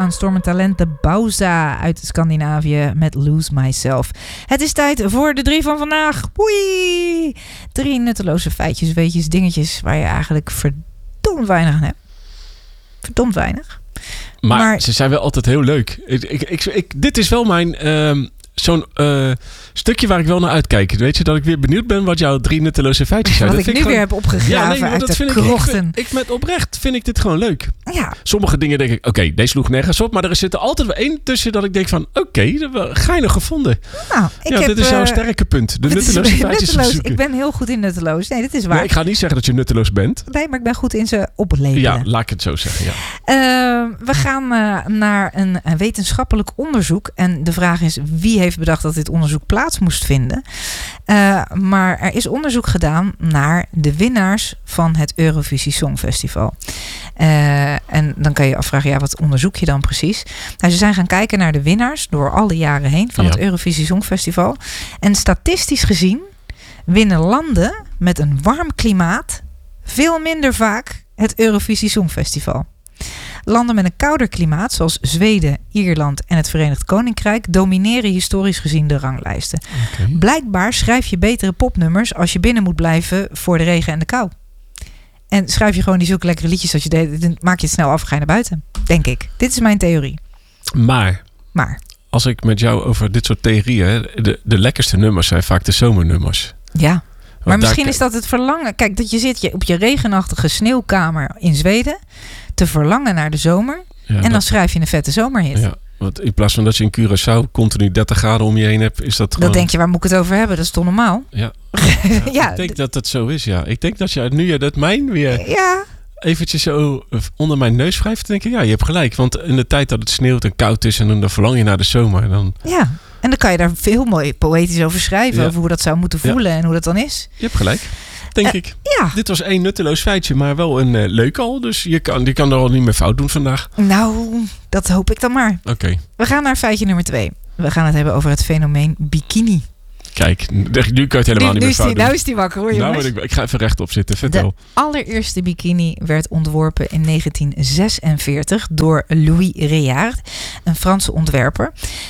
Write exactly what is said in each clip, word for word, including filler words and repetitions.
aanstormend talent de Bauza uit Scandinavië met Lose Myself. Het is tijd voor de drie van vandaag. Oei! Drie nutteloze feitjes, weetjes, dingetjes waar je eigenlijk verdomd weinig aan hebt. Verdomd weinig. Maar, maar ze zijn wel altijd heel leuk. Ik, ik, ik, ik, dit is wel mijn... Uh, zo'n uh, stukje waar ik wel naar uitkijk. Weet je, dat ik weer benieuwd ben wat jouw drie nutteloze feitjes zijn. Wat dat ik nu ik gewoon, weer heb opgegraven ja, nee, uit de krochten. Ik, ik, ik met oprecht vind ik dit gewoon leuk. Ja. Sommige dingen denk ik, oké, okay, deze sloeg nergens op. Maar er zit er altijd wel één tussen dat ik denk van, oké, okay, geinig gevonden. Nou, ik ja, heb, dit is jouw uh, sterke punt. De nutteloze feitjes nutteloos. Ik ben heel goed in nutteloos. Nee, dit is waar. Nee, ik ga niet zeggen dat je nutteloos bent. Nee, maar ik ben goed in ze opleveren. Ja, laat ik het zo zeggen, ja. Uh, we gaan uh, naar een, een wetenschappelijk onderzoek. En de vraag is, wie heeft bedacht dat dit onderzoek plaats moest vinden? Uh, maar er is onderzoek gedaan naar de winnaars van het Eurovisie Songfestival. Uh, en dan kan je je afvragen, ja, wat onderzoek je dan precies? Nou, ze zijn gaan kijken naar de winnaars door alle jaren heen van ja. het Eurovisie Songfestival. En statistisch gezien winnen landen met een warm klimaat veel minder vaak het Eurovisie Songfestival. Landen met een kouder klimaat, zoals Zweden, Ierland en het Verenigd Koninkrijk, domineren historisch gezien de ranglijsten. Okay. Blijkbaar schrijf je betere popnummers als je binnen moet blijven voor de regen en de kou. En schrijf je gewoon die zulke lekkere liedjes als je deed, dan maak je het snel af en ga je naar buiten. Denk ik. Dit is mijn theorie. Maar, maar. als ik met jou over dit soort theorieën, de, de lekkerste nummers zijn vaak de zomernummers. Ja. Maar Want misschien daar, is dat het verlangen. Kijk, dat je zit je op je regenachtige sneeuwkamer in Zweden te verlangen naar de zomer. Ja, en dan dat, schrijf je een vette zomerhit. Ja, want in plaats van dat je in Curaçao continu dertig graden om je heen hebt, is dat gewoon... Dan denk je, waar moet ik het over hebben? Dat is toch normaal? Ja, ja, ja ik denk d- dat dat zo is, ja. Ik denk dat je nu je dat mijn weer ja. eventjes zo onder mijn neus wrijft, denk ik, ja, je hebt gelijk. Want in de tijd dat het sneeuwt en koud is en dan verlang je naar de zomer. Dan... Ja, en dan kan je daar veel mooi poëtisch over schrijven, ja. over hoe dat zou moeten voelen ja. en hoe dat dan is. Je hebt gelijk. Denk uh, ik. Ja. Dit was één nutteloos feitje, maar wel een uh, leuk al. Dus je kan, je kan er al niet meer fout doen vandaag. Nou, dat hoop ik dan maar. Oké. Okay. We gaan naar feitje nummer twee. We gaan het hebben over het fenomeen bikini. Kijk, nu kan je het helemaal nu, niet nu meer fout die, doen. Nou is die wakker, hoor je. Nou, ik, ik ga even rechtop zitten. Vertel. De allereerste bikini werd ontworpen in negentien zesenveertig door Louis Réard, een Franse ontwerper.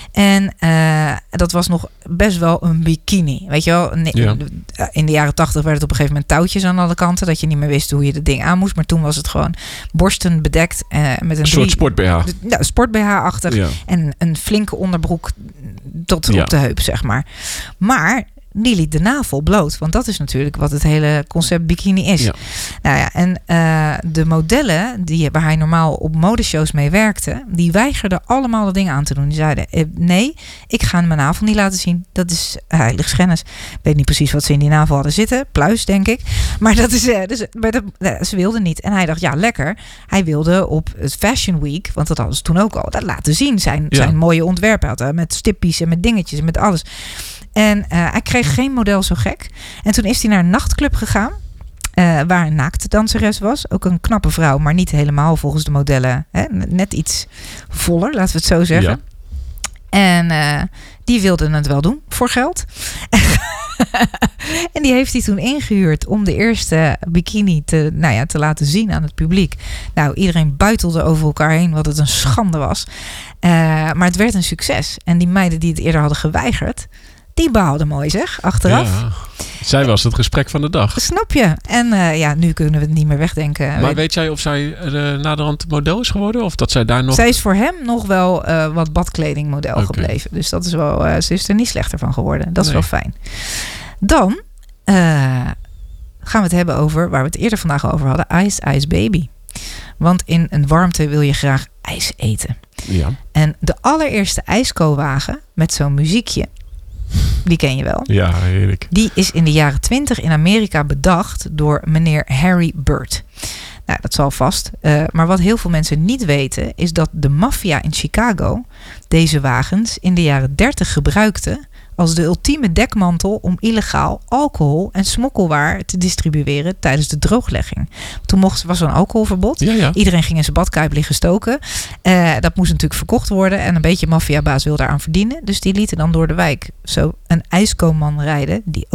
En uh, dat was nog best wel een bikini. Weet je wel, ja. in de jaren tachtig werd het op een gegeven moment touwtjes aan alle kanten, dat je niet meer wist hoe je het ding aan moest. Maar toen was het gewoon borsten bedekt. Uh, met een, een drie, soort sport-B H. Ja, sport-B H-achtig. Ja. En een flinke onderbroek tot ja. op de heup, zeg maar. Maar die liet de navel bloot. Want dat is natuurlijk wat het hele concept bikini is. Ja. Nou ja, en uh, de modellen die, waar hij normaal op modeshows mee werkte, die weigerden allemaal de dingen aan te doen. Die zeiden, eh, nee, ik ga mijn navel niet laten zien. Dat is heiligschennis. Ik weet niet precies wat ze in die navel hadden zitten. Pluis, denk ik. Maar dat is, uh, dus, maar dat, uh, ze wilden niet. En hij dacht, ja, lekker. Hij wilde op het Fashion Week, want dat hadden ze toen ook al, dat laten zien. Zijn, ja. zijn mooie ontwerpen had, uh, met stippies en met dingetjes en met alles. En uh, hij kreeg geen model zo gek. En toen is hij naar een nachtclub gegaan. Uh, waar een naakte danseres was. Ook een knappe vrouw, maar niet helemaal volgens de modellen. Hè? Net iets voller, laten we het zo zeggen. Ja. En uh, die wilde het wel doen voor geld. En die heeft hij toen ingehuurd om de eerste bikini te, nou ja, te laten zien aan het publiek. Nou, iedereen buitelde over elkaar heen, wat het een schande was. Uh, maar het werd een succes. En die meiden die het eerder hadden geweigerd, die behaalden mooi, zeg, achteraf. Ja, zij was het gesprek van de dag. Snap je? En uh, ja, nu kunnen we het niet meer wegdenken. Maar weet jij of zij uh, naderhand model is geworden? Of dat zij daar nog... Zij is voor hem nog wel uh, wat badkledingmodel okay. gebleven. Dus dat is wel, uh, ze is er niet slechter van geworden. Dat is nee. wel fijn. Dan uh, gaan we het hebben over, waar we het eerder vandaag over hadden, Ice Ice Baby. Want in een warmte wil je graag ijs eten. Ja. En de allereerste ijskowagen met zo'n muziekje, die ken je wel. Ja, heerlijk. Die is in de jaren twintig in Amerika bedacht door meneer Harry Bird. Nou, dat zal vast. Uh, maar wat heel veel mensen niet weten, is dat de maffia in Chicago deze wagens in de jaren dertig gebruikte als de ultieme dekmantel om illegaal alcohol en smokkelwaar te distribueren tijdens de drooglegging. Toen mocht, was er een alcoholverbod. Ja, ja. Iedereen ging in zijn badkuip liggen stoken. Uh, dat moest natuurlijk verkocht worden en een beetje maffiabaas wil daaraan verdienen. Dus die lieten dan door de wijk zo een ijskoman rijden die ook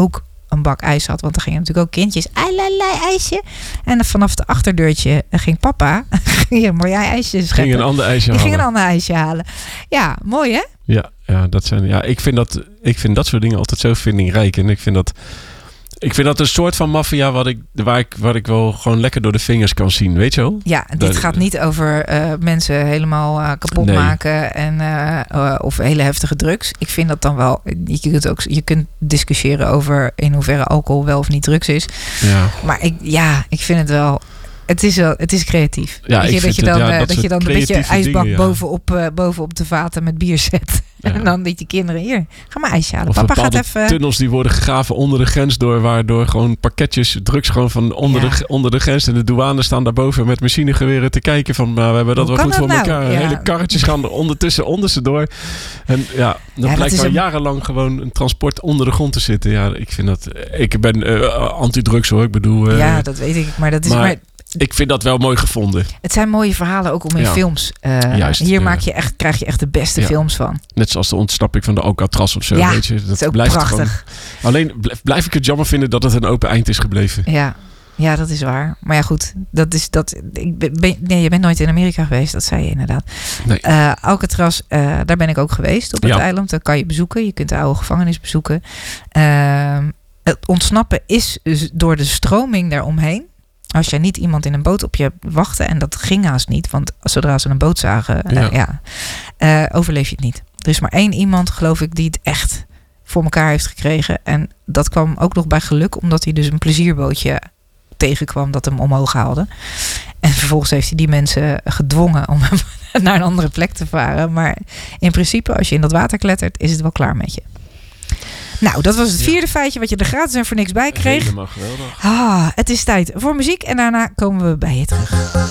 een bak ijs had. Want er gingen natuurlijk ook kindjes. Ailalai, ijsje. En vanaf de achterdeurtje ging papa. ging een mooi ijsje scheppen. Ging een ander ijsje Die halen. ging een ander ijsje halen. Ja, mooi hè? Ja, ja, dat zijn, ja ik, vind dat, ik vind dat soort dingen altijd zo vindingrijk. En ik vind dat... Ik vind dat een soort van maffia wat ik, waar ik, waar ik wel gewoon lekker door de vingers kan zien, weet je wel? Ja, dit dat, gaat niet over uh, mensen helemaal uh, kapot nee. maken en, uh, uh, of hele heftige drugs. Ik vind dat dan wel, je kunt, ook, je kunt discussiëren over in hoeverre alcohol wel of niet drugs is. Ja. Maar ik, ja, ik vind het wel... Het is, wel, het is creatief. Ja, Weet je, dat je dan, het, ja, dat, dat je dan een beetje ijsbak dingen, ja. bovenop, uh, bovenop de vaten met bier zet. Ja. En dan dat die kinderen hier, ga maar ijsje halen. Of Papa gaat even... tunnels die worden gegraven onder de grens door, waardoor gewoon pakketjes drugs gewoon van onder, ja. de, onder de grens. En de douane staan daarboven met machinegeweren te kijken van, maar we hebben dat Hoe wel goed voor nou? elkaar. Ja. Hele karretjes gaan er ondertussen onder ze door. En ja, dan ja, blijkt al een... jarenlang gewoon een transport onder de grond te zitten. Ja, ik vind dat... Ik ben uh, anti-drugs hoor, ik bedoel... Uh, ja, dat weet ik, maar dat is... Maar, maar... Ik vind dat wel mooi gevonden. Het zijn mooie verhalen ook om in ja. films. Uh, Juist, hier ja. maak je echt, krijg je echt de beste ja. films van. Net zoals de ontsnapping van de Alcatraz of zo. Ja, weet je. Dat, dat is ook blijft prachtig. Gewoon, alleen blijf, blijf ik het jammer vinden dat het een open eind is gebleven. Ja, ja dat is waar. Maar ja goed, dat is dat. Ik ben, nee, je bent nooit in Amerika geweest, dat zei je inderdaad. Nee. Uh, Alcatraz, uh, daar ben ik ook geweest op het ja. eiland. Dat kan je bezoeken. Je kunt de oude gevangenis bezoeken. Uh, het ontsnappen is dus door de stroming daaromheen. Als jij niet iemand in een boot op je wachtte, en dat ging haast niet, want zodra ze een boot zagen, ja. Uh, ja, uh, overleef je het niet. Er is maar één iemand, geloof ik, die het echt voor elkaar heeft gekregen. En dat kwam ook nog bij geluk, omdat hij dus een plezierbootje tegenkwam dat hem omhoog haalde. En vervolgens heeft hij die mensen gedwongen om hem naar een andere plek te varen. Maar in principe, als je in dat water klettert, is het wel klaar met je. Nou, dat was het vierde ja. feitje wat je er gratis en voor niks bij kreeg. Helemaal geweldig. Ah, het is tijd voor muziek en daarna komen we bij je terug.